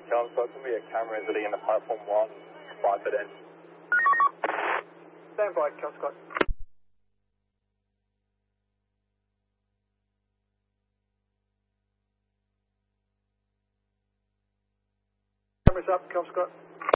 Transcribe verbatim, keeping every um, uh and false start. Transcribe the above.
Cal Scott, can be a camera sitting in the platform one, five foot in. Stand by, Cal Scott. Cameras up, Cal Scott.